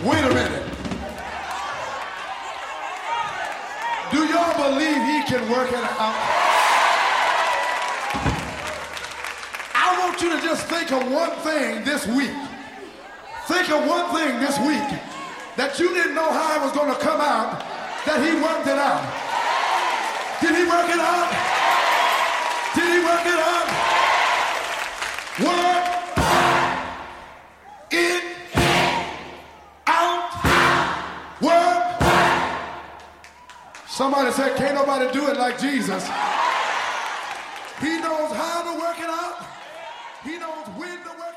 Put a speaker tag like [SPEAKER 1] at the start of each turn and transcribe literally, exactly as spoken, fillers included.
[SPEAKER 1] Wait a minute. Do y'all believe he can work it out? I want you to just think of one thing this week. Think of one thing this week that you didn't know how it was going to come out, that he worked it out. Did he work it out? Did he work it out? Work it out. Work. Somebody said, can't nobody do it like Jesus. He knows how to work it out. He knows when to work it out.